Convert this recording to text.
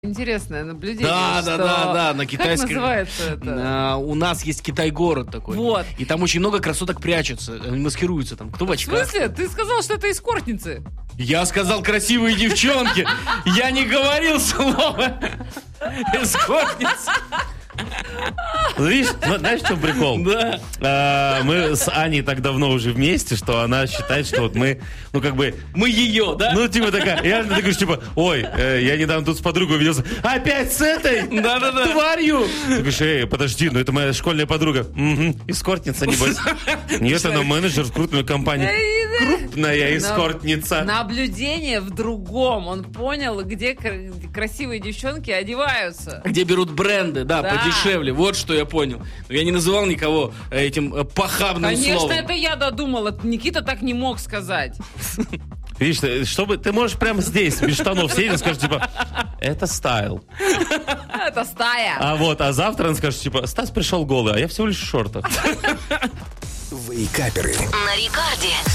Интересное наблюдение. Да, на китайской... Как называется это? У нас есть Китай-город такой. Вот. И там очень много красоток прячутся, маскируются там. Кто в В очках? смысле? Ты сказал, что это эскортницы. Я сказал красивые девчонки. Я не говорил слово эскортница. Видишь, знаешь, в чем прикол? Да. Мы с Аней так давно уже вместе, что она считает, что вот мы, Мы ее, да? такая, я такой, ой, я недавно тут с подругой увиделся, опять с этой тварью? Ты говоришь, подожди, это моя школьная подруга. Угу, эскортница, небось. Нет, она менеджер в крупной компании. Крупная эскортница. Наблюдение в другом. Он понял, где красивые девчонки одеваются. Где берут бренды, да, подешевле. Вот что я понял. Но я не называл никого этим похабным словом. Конечно, это я додумала. Никита так не мог сказать. Видишь, чтобы ты можешь прямо здесь, без штанов сидеть и скажешь, это стайл. Это стая. А завтра он скажет, Стас пришел голый, а я всего лишь в шортах. Вейкаперы. На Рекорде.